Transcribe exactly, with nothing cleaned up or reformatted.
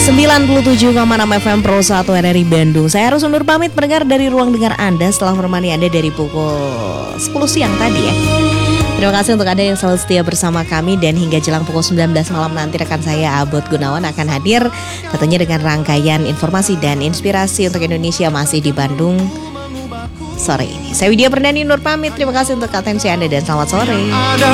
sembilan puluh tujuh koma enam F M Pro satu R R I Bandung. Saya harus undur pamit pendengar dari ruang dengar Anda setelah menemani Anda dari pukul sepuluh siang tadi ya. Terima kasih untuk Anda yang selalu setia bersama kami. Dan hingga jelang pukul sembilan belas malam nanti rekan saya Abot Gunawan akan hadir tentunya dengan rangkaian informasi dan inspirasi untuk Indonesia masih di Bandung sore ini. Saya Widya Perdani undur pamit. Terima kasih untuk atensi Anda dan selamat sore.